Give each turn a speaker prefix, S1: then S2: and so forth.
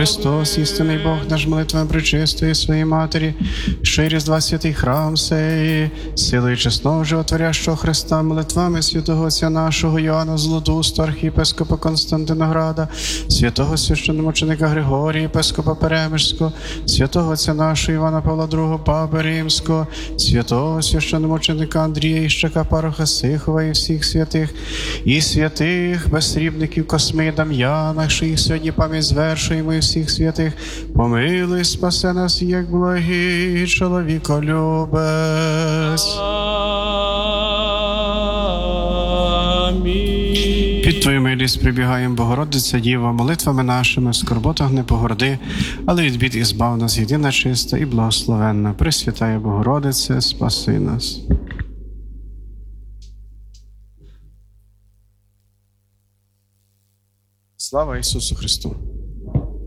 S1: Христос, істинний Бог, наш молитвами пречистої своїй Матері, що й Різдва святий храм сей, силою чесного животворящого Христа, молитвами святого Отця нашого Йоанна Златоуста, архієпископа Константинограда, святого священномученика Григорія, єпископа Перемишського, святого Отця нашого Івана Павла II, Папи Римського, святого священномученика Андрія Іщака, пароха Сихова і всіх святих, і святих безсрібників Косми, Дам'яна, що їх сьогодні пам'ять звершуємо, і всіх святих, помилуй, спаси нас, як благий чоловіколюбець. Під Твою милість прибігаємо, Богородиця Діва, молитвами нашими, в скорботах не погорди, але від бід і збав нас, єдина чиста і благословенна. Пресвятая Богородице, спаси нас. Слава Ісусу Христу!